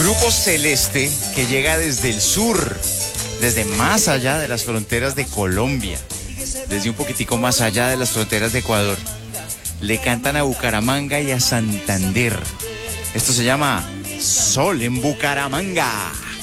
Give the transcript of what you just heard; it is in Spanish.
Grupo Celeste, que llega desde el sur, desde más allá de las fronteras de Colombia, desde un poquitico más allá de las fronteras de Ecuador. Le cantan a Bucaramanga y a Santander. Esto se llama Sol en Bucaramanga.